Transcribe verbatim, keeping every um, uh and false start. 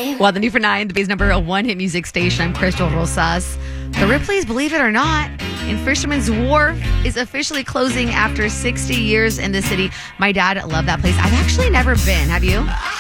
Well, the new for nine, the Bay's number one hit music station. I'm Crystal Rosas. The Ripley's, believe it or not, in Fisherman's Wharf is officially closing after sixty years in the city. My dad loved that place. I've actually never been. Have you?